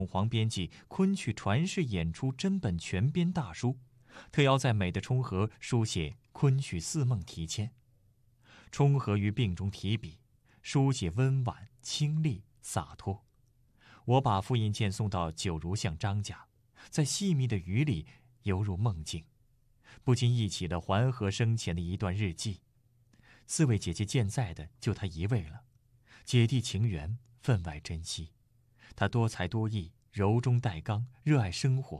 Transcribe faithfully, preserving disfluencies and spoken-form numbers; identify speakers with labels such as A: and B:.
A: 皇编辑昆曲传世演出真本全编大书，特邀在美的冲和书写昆曲四梦题签。冲和于病中提笔，书写温婉清丽洒脱。我把复印件送到九如巷张家，在细密的语里犹如梦境，不禁忆起了环河生前的一段日记。四位姐姐健在的就她一位了，姐弟情缘分外珍惜。她多才多艺，柔中带刚，热爱生活。